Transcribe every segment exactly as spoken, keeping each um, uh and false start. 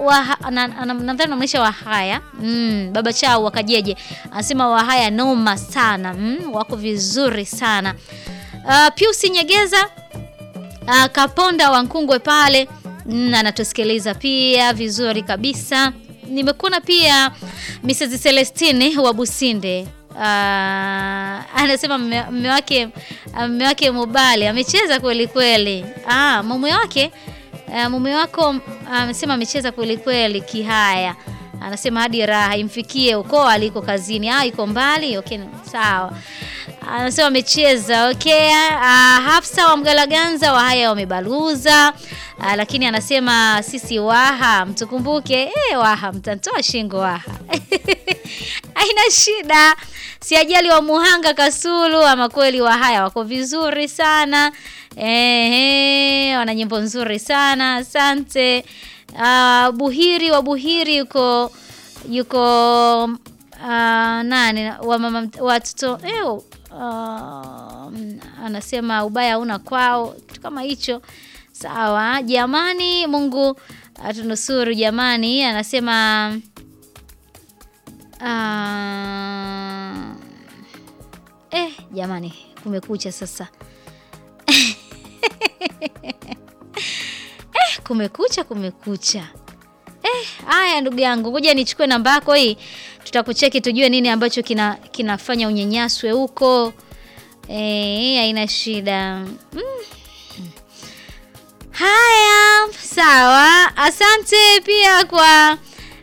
wa nadhani namaanisha Wahaya. Mm, baba chao wakajeje. Anasema Wahaya noma sana. Mm, wako vizuri sana. Uh, Pius Nyegeza uh, Kaponda wa Nkungwe pale mm, anatusikiliza pia vizuri kabisa. Nimekuona pia Missus Celestine wa Businde. Uh, anasema mume wake mume wake Mubale amecheza kweli kweli. Ah, mume wake uh, mume wako amesema uh, amecheza kweli kweli Kihaya. Anasema hadi raha imfikie uko aliko kazini. Ah, iko mbali. Okay, sawa. Anasema amecheza. Okay. Uh, Hafsa wa Mgalaganza Wahaya wamebaluza. Uh, lakini anasema sisi Waha mtukumbuke. Eh, Waha mtantoa shingo Waha. Haina shida. Si ajali wa Muhanga Kasulu ama kweli Wahaya wako vizuri sana. Ehe, wana nyimbo nzuri sana. Asante. Uh, Buhiri wa Buhiri yuko yuko uh, nani wa mama watoto eh uh, anasema ubaya una kwao kitu kama hicho. Sawa jamani, Mungu atunusuru jamani. Anasema uh, eh jamani kumekucha sasa. Eh kumekucha kumekucha. Eh haya ndugu yangu, ngoja nichukue namba yako hii. Tutakucheki tujue nini ambacho kina kinafanya unyenyaswe huko. Eh haina shida. Mm. Haya, sawa. Asante pia kwa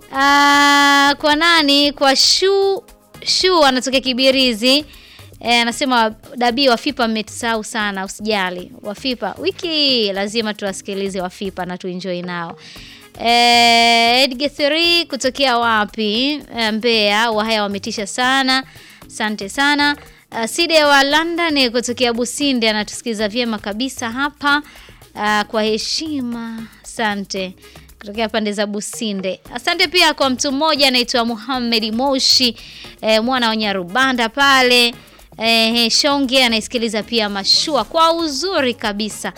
uh, kwa nani? Kwa Shu Shu anatokea Kibirizi. Eh, anasema Dabi Wafipa mmetusahau sana, usijali. Wafipa wiki lazima tuwasikilize Wafipa na tuenjoy nao. Eh, Edge three kutokea wapi? E, Mbeya. Wahaya wametisha sana. Asante sana. Uh, Side wa London kutokea Businde anatusikiza vyema kabisa hapa. Uh, kwa heshima. Asante. Kutokea pande za Businde. Asante pia kwa mtu mmoja anaitwa Muhammad Moshi, eh, mwana wa Nyarubanda pale. Eh, Shonge anaisikiliza pia mashua kwa uzuri kabisa.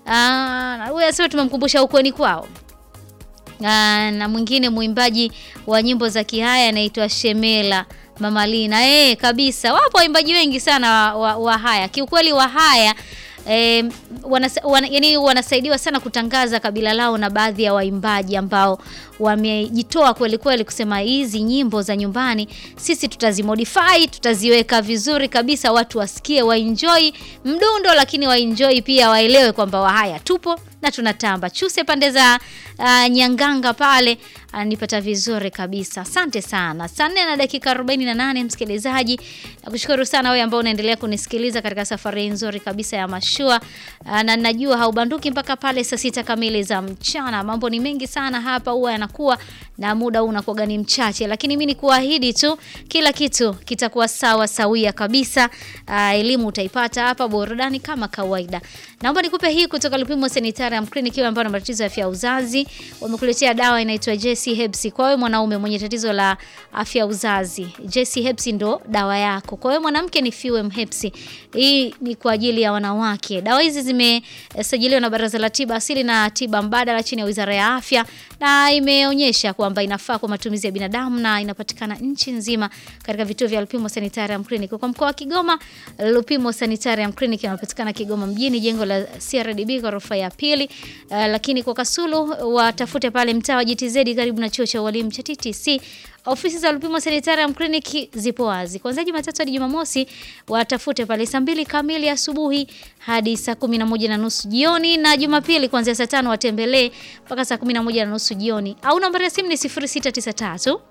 Ah, uh, wewe sasa tumemkumbusha ukweni kwao. Uh, na mwingine muimbaji wa nyimbo za Kihaya anaitwa Shemela Mama Lina. Eh, kabisa. Wapo waimbaji wengi sana wa, wa, wa haya. Kiukweli wa haya E, wana, wana, yani wanasaidiwa sana kutangaza kabila lao na baadhi ya waimbaji ambao wamejitoa kweli kweli kusema hizi nyimbo za nyumbani sisi tutazimodify, tutaziweka vizuri kabisa, watu wasikie, waenjoy mdundo, lakini waenjoy pia waelewe kwamba Wahaya tupo na tunatamba. Chuse pande za uh, Nyanganga pale anipata vizuri kabisa. Asante sana. Saa nne na dakika arobaini na nane msikilizaji. Nakushukuru sana wewe ambao unaendelea kunisikiliza katika safari nzuri kabisa ya mashua. Uh, na najua haubanduki mpaka pale saa sita kamili za mchana. Mambo ni mengi sana hapa, huwa yanakuwa na muda unakuwa gani mchache, lakini mimi nikuahidi tu kila kitu kitakuwa sawa sawia kabisa. Uh, elimu utaipata hapa, burudani kama kawaida. Naomba nikupe hii kutoka Lupimo Sanitarium Clinic ambao na matatizo ya afya uzazi. Wamekuletea dawa inaitwa J C Herbs. Kwa wewe mwanaume mwenye tatizo la afya uzazi, J C Herbs ndo dawa yako. Kwa wewe mwanamke ni Fuem Herbs. Hii ni kwa ajili ya wanawake. Dawa hizi zimesajiliwa na Baraza la Tiba Asili na Tiba Mbadala chini ya Wizara ya Afya na imeonyesha kwamba inafaa kwa matumizi ya binadamu na inapatikana nchi nzima katika vituo vya Lupimo Sanitarium Clinic. Kwa mkoa wa Kigoma, Lupimo Sanitarium Clinic inapatikana Kigoma mjini, jengo la C R D B ghorofa ya pili. Uh, lakini kwa Kasulu watafute pale mtaa wa G T Z karibu na chuo cha walimu cha T T C. Ofisi za Lupimo Sanitarium Clinic zipo wazi kuanzia Jumatatu hadi Jumamosi. Watafute pale saa mbili kamili asubuhi hadi saa kumi na moja na nusu jioni, na Jumapili kuanzia saa tano watembelee mpaka saa kumi na moja na nusu jioni. Au nambari ya simu ni sifuri sita tisa tatu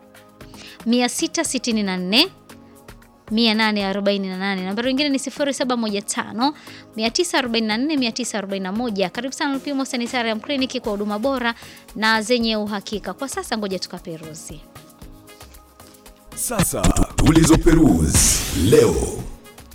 mia sita sitini na nne mia nane arobaini na nane. Nambari nyingine ni sifuri saba moja tano mia tisa arobaini na nne mia tisa arobaini na moja. Karibu sana Lupimo Sanitarium Clinic kwa huduma bora na zenye uhakika. Kwa sasa ngoja tukaperuzi. Sasa tulizoperuzi leo.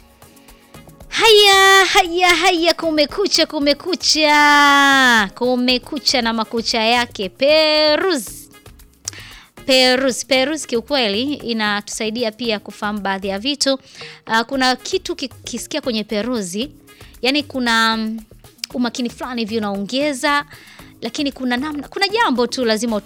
Haya, haya, haya, kumekucha, kumekucha. Kumekucha na makucha yake. Peruzi. Peruzi, Peruzi kiukweli inatusaidia pia kufahamu baadhi ya vitu. Uh, kuna kitu kisikia kwenye Peruzi, yani kuna umakini fulani hivi unaongeza, lakini kuna namna, kuna jambo tu lazima